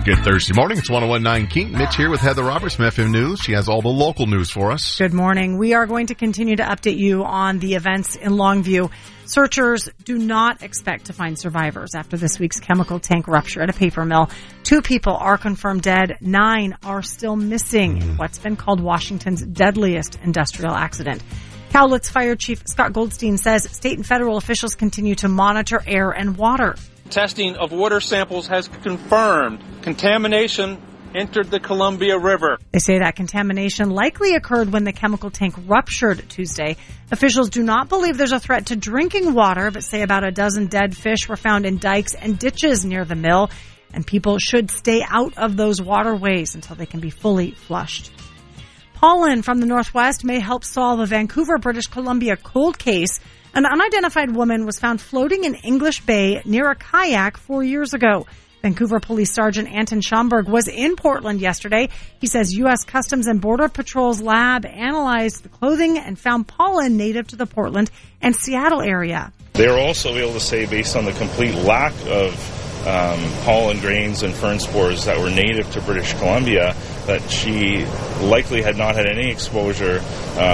Good Thursday morning. It's 101.9 Keene. Mitch here with Heather Roberts from FM News. She has all the local news for us. Good morning. We are going to continue to update you on the events in Longview. Searchers do not expect to find survivors after this week's chemical tank rupture at a paper mill. 2 people are confirmed dead. 9 are still missing in what's been called Washington's deadliest industrial accident. Cowlitz Fire Chief Scott Goldstein says state and federal officials continue to monitor air and water. Testing of water samples has confirmed contamination entered the Columbia River. They say that contamination likely occurred when the chemical tank ruptured Tuesday. Officials do not believe there's a threat to drinking water, but say about a dozen dead fish were found in dikes and ditches near the mill, and people should stay out of those waterways until they can be fully flushed. Pollen from the Northwest may help solve a Vancouver, British Columbia cold case. An unidentified woman was found floating in English Bay near a kayak 4 years ago. Vancouver Police Sergeant Anton Schomburg was in Portland yesterday. He says U.S. Customs and Border Patrol's lab analyzed the clothing and found pollen native to the Portland and Seattle area. They were also able to say, based on the complete lack of pollen grains and fern spores that were native to British Columbia, that she likely had not had any exposure